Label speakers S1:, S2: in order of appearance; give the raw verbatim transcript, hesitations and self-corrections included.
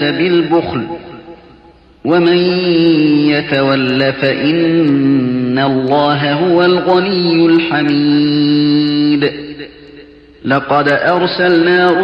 S1: بالبخل ومن يتول فإن الله هو الغني الحميد. لقد أرسلنا